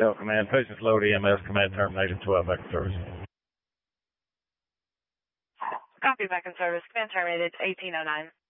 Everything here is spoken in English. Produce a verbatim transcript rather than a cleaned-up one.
L Command, patients load E M S, command terminated, twelve back in service. Copy, back in service. Command terminated, eighteen oh nine.